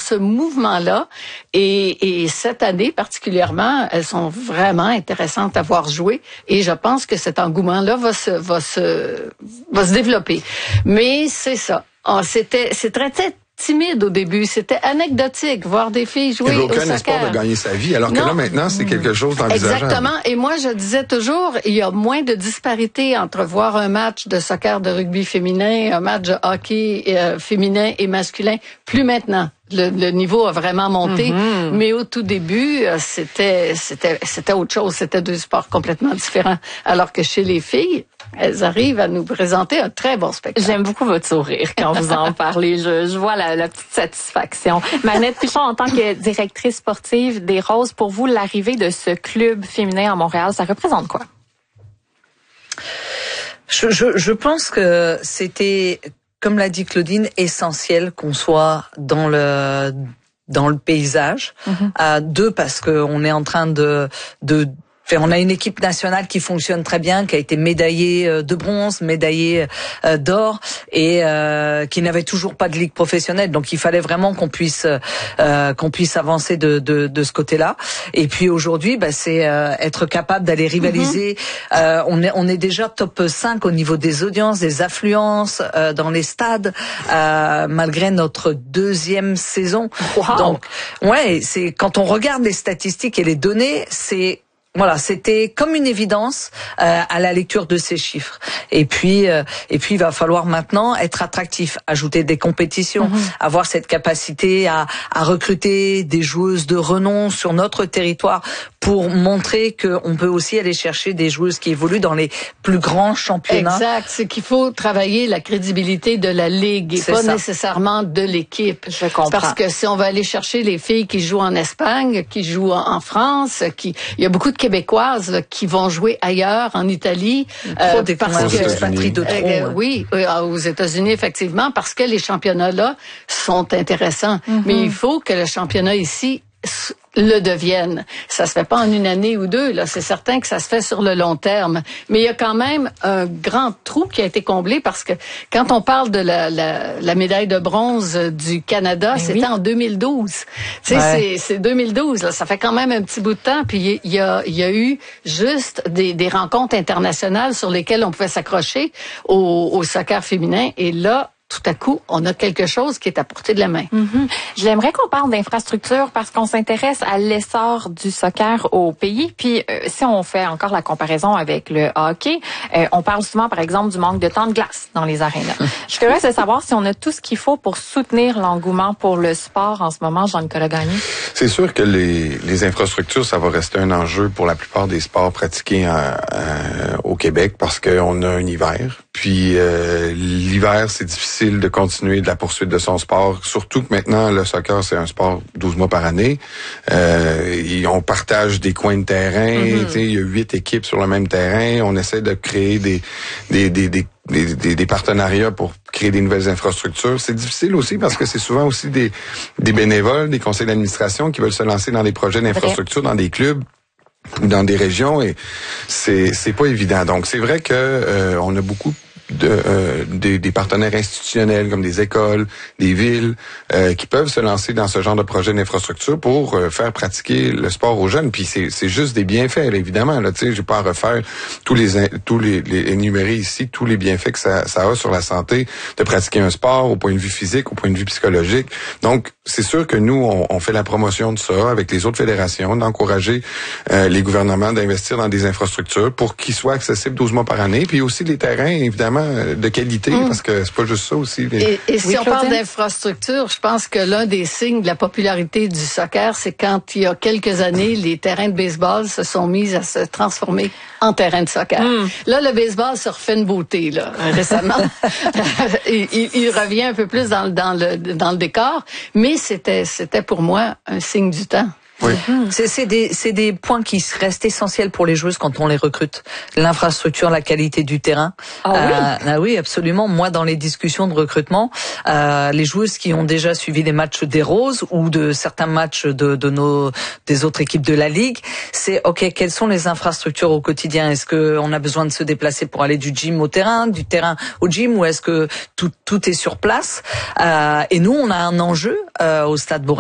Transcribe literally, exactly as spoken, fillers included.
ce mouvement-là. Et, et cette année particulièrement, elles sont vraiment intéressantes à voir jouer. Et je pense que cet engouement-là va se, va se, va se développer. Mais c'est ça. Oh, c'était, c'est très, très timide au début. C'était anecdotique, voir des filles jouer au soccer. Il n'y avait aucun espoir de gagner sa vie, alors non. que là, maintenant, c'est quelque chose d'envisageable. Exactement. Et moi, je disais toujours, il y a moins de disparité entre voir un match de soccer, de rugby féminin, un match de hockey euh, féminin et masculin, plus maintenant. Le, le niveau a vraiment monté, mm-hmm. mais au tout début, c'était c'était c'était autre chose. C'était deux sports complètement différents. Alors que chez les filles, elles arrivent à nous présenter un très bon spectacle. J'aime beaucoup votre sourire quand vous en parlez. Je, je vois la, la petite satisfaction. Manette Pichon, en tant que directrice sportive des Roses, pour vous, l'arrivée de ce club féminin à Montréal, ça représente quoi? Je, je, je pense que c'était, comme l'a dit Claudine, essentiel qu'on soit dans le dans le paysage. Mm-hmm. Euh, deux, parce que on est en train de de on a une équipe nationale qui fonctionne très bien, qui a été médaillée de bronze, médaillée d'or et euh, qui n'avait toujours pas de ligue professionnelle. Donc il fallait vraiment qu'on puisse euh, qu'on puisse avancer de, de, de ce côté-là. Et puis aujourd'hui, bah, c'est euh, être capable d'aller rivaliser. Mm-hmm. Euh, on est on est déjà top cinq au niveau des audiences, des affluences euh, dans les stades, euh, malgré notre deuxième saison. Wow. Donc ouais, c'est quand on regarde les statistiques et les données, c'est Voilà, c'était comme une évidence euh, à la lecture de ces chiffres. Et puis, euh, et puis, il va falloir maintenant être attractif, ajouter des compétitions, mm-hmm. avoir cette capacité à, à recruter des joueuses de renom sur notre territoire pour montrer qu'on peut aussi aller chercher des joueuses qui évoluent dans les plus grands championnats. Exact, c'est qu'il faut travailler la crédibilité de la ligue et c'est pas ça. nécessairement de l'équipe. Je comprends. Parce que si on va aller chercher les filles qui jouent en Espagne, qui jouent en France, qui il y a beaucoup de Québécoises là, qui vont jouer ailleurs, en Italie. Trop euh, parce que patries de trop. Euh, hein. Oui, euh, aux États-Unis effectivement, parce que les championnats là sont intéressants. Mm-hmm. Mais il faut que le championnat ici le deviennent. Ça se fait pas en une année ou deux, là. C'est certain que ça se fait sur le long terme. Mais il y a quand même un grand trou qui a été comblé parce que quand on parle de la, la, la médaille de bronze du Canada, mais c'était oui. en deux mille douze. Tu sais, ouais. c'est, c'est deux mille douze, là. Ça fait quand même un petit bout de temps. Puis il y a, il y a eu juste des, des rencontres internationales sur lesquelles on pouvait s'accrocher au, au soccer féminin. Et là, tout à coup, on a quelque chose qui est à portée de la main. Mm-hmm. J'aimerais qu'on parle d'infrastructure parce qu'on s'intéresse à l'essor du soccer au pays. Puis, euh, si on fait encore la comparaison avec le hockey, euh, on parle souvent, par exemple, du manque de temps de glace dans les arénas. Je suis curieuse de savoir si on a tout ce qu'il faut pour soutenir l'engouement pour le sport en ce moment, Jean-Nicolas Gagné. C'est sûr que les, les infrastructures, ça va rester un enjeu pour la plupart des sports pratiqués en, en, au Québec parce qu'on a un hiver. Puis, euh, l'hiver, c'est difficile de continuer de la poursuite de son sport, surtout que maintenant le soccer c'est un sport douze mois par année. Euh, et on partage des coins de terrain, mm-hmm. tu sais, il y a huit équipes sur le même terrain, on essaie de créer des des des des Des, des, des partenariats pour créer des nouvelles infrastructures. C'est difficile aussi parce que c'est souvent aussi des, des bénévoles, des conseils d'administration qui veulent se lancer dans des projets d'infrastructure, dans des clubs ou dans des régions et c'est c'est pas évident. Donc c'est vrai que euh, on a beaucoup de euh, des, des partenaires institutionnels comme des écoles, des villes euh, qui peuvent se lancer dans ce genre de projet d'infrastructure pour euh, faire pratiquer le sport aux jeunes. Puis c'est c'est juste des bienfaits là, évidemment là, tu sais, j'ai pas à refaire tous les tous les, les énumérer ici tous les bienfaits que ça ça a sur la santé de pratiquer un sport au point de vue physique, au point de vue psychologique. Donc c'est sûr que nous on, on fait la promotion de ça avec les autres fédérations, d'encourager euh, les gouvernements d'investir dans des infrastructures pour qu'ils soient accessibles douze mois par année, puis aussi les terrains évidemment de qualité, mmh. parce que c'est pas juste ça aussi. Les... Et, et si oui, on Claudine? parle d'infrastructure, je pense que l'un des signes de la popularité du soccer, c'est quand il y a quelques années, les terrains de baseball se sont mis à se transformer en terrain de soccer. Mmh. Là, le baseball se refait une beauté, là, récemment. il, il, il revient un peu plus dans, dans, le, dans le décor, mais c'était, c'était pour moi un signe du temps. Oui. C'est, c'est des, c'est des points qui restent essentiels pour les joueuses quand on les recrute. L'infrastructure, la qualité du terrain. Ah oui? Euh, ah oui, absolument. Moi, dans les discussions de recrutement, euh, les joueuses qui ont déjà suivi des matchs des Roses ou de certains matchs de, de nos, des autres équipes de la Ligue, c'est ok, quelles sont les infrastructures au quotidien? Est-ce que on a besoin de se déplacer pour aller du gym au terrain, du terrain au gym, ou est-ce que tout, tout est sur place? Euh, et nous, on a un enjeu euh, au Stade Bourg